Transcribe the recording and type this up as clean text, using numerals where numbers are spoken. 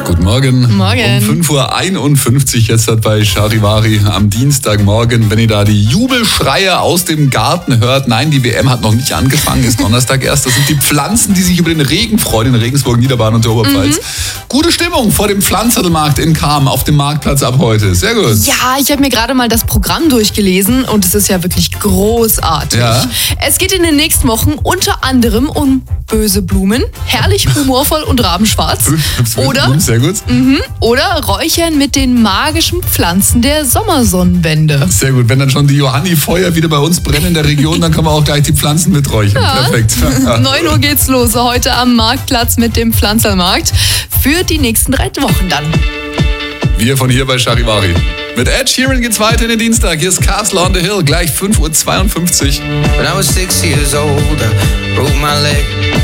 Guten Morgen. Morgen. Um 5.51 Uhr jetzt bei Charivari am Dienstagmorgen. Wenn ihr da die Jubelschreie aus dem Garten hört, nein, die WM hat noch nicht angefangen, ist Donnerstag erst. Das sind die Pflanzen, die sich über den Regen freuen in Regensburg, Niederbayern und der Oberpfalz. Gute Stimmung vor dem Pflanzerlmarkt in Cham auf dem Marktplatz ab heute. Sehr gut. Ja, ich habe mir gerade mal das Programm durchgelesen und es ist ja wirklich großartig. Ja. Es geht in den nächsten Wochen unter anderem um böse Blumen, herrlich humorvoll und rabenschwarz. Sehr gut. Oder Räuchern mit den magischen Pflanzen der Sommersonnenwende. Sehr gut. Wenn dann schon die Johanni-Feuer wieder bei uns brennen in der Region, dann können wir auch gleich die Pflanzen miträuchern. Ja. Perfekt. 9 Uhr geht's los, heute am Marktplatz mit dem Pflanzermarkt. Für die nächsten 3 Wochen dann. Wir von hier bei Charivari. Mit Ed Sheeran geht's weiter in den Dienstag. Hier ist Castle on the Hill, gleich 5.52 Uhr. When I was 6 years old, I broke my leg.